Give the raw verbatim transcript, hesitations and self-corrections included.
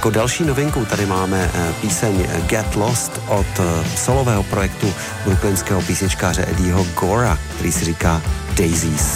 Jako další novinku tady máme píseň Get Lost od solového projektu brooklynského písničkáře Eddieho Gora, který si říká Daisies.